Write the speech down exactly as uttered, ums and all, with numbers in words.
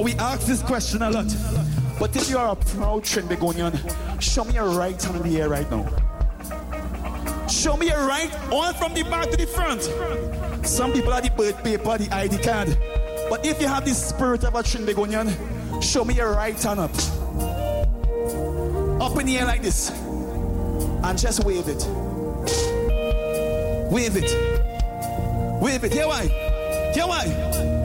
we ask this question a lot. But if you are a proud Trinbagonian, show me your right hand in the air right now. Show me your right, all from the back to the front. Some people have the birth paper, the I D card. But if you have the spirit of a Trinbagonian, show me your right hand up. Up in the air like this. And just wave it. Wave it. Wave it. Hear why? Hear why?